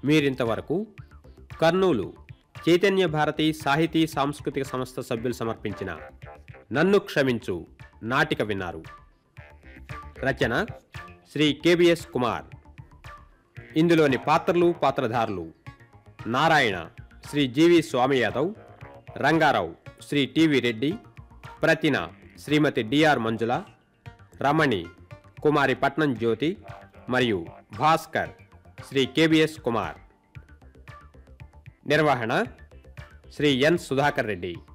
మీరింతవరకు కర్నూలు చైతన్య భారతి సాహితీ సాంస్కృతిక సంస్థ సభ్యులు సమర్పించిన నన్ను క్షమించు నాటిక విన్నారు. రచన శ్రీ కెబిఎస్ కుమార్. ఇందులోని పాత్రలు, పాత్రధారులు: నారాయణ శ్రీ జీవి స్వామి యాదవ్, రంగారావు శ్రీ టివి రెడ్డి, ప్రతిన శ్రీమతి డిఆర్ మంజుల, రమణి కుమారి పట్నం జ్యోతి మరియు భాస్కర్ శ్రీ కెబిఎస్ కుమార్. నిర్వహణ శ్రీ ఎన్ సుధాకర్ రెడ్డి.